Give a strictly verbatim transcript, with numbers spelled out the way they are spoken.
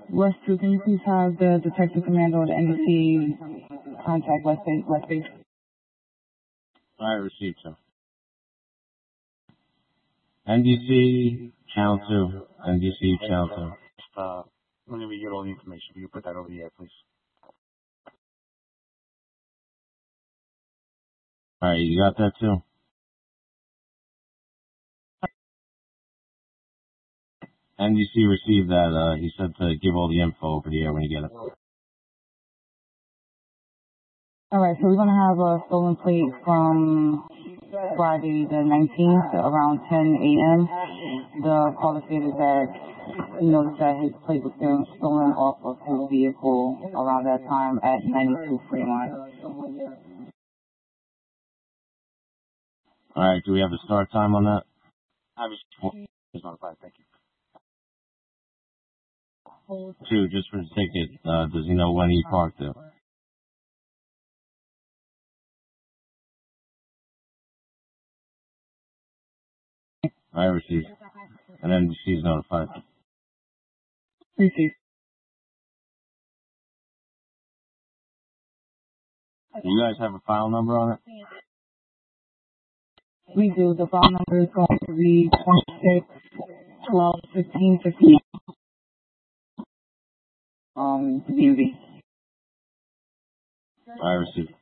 West two, can you please have the detective commander or the N B C contact West Base? West Base? I received, sir. N B C, Channel two. N B C, Channel two. Uh, let me get all the information. Will you put that over the air, please? All right, you got that too? N B C received that. Uh, he said to give all the info over the air when you get it. All right, so we're going to have a stolen plate from Friday the nineteenth around ten a.m. The caller stated that he noticed that his plate was stolen off of his vehicle around that time at ninety-two Fremont. All right, do we have a start time on that? Obviously, it's not five. Thank you. Two, just for the ticket, uh, does he know when he parked it? I received. And then she's notified. Received. Do you guys have a file number on it? We do. The file number is going to be twenty-six twelve fifteen fifteen. Um, D M V. I received.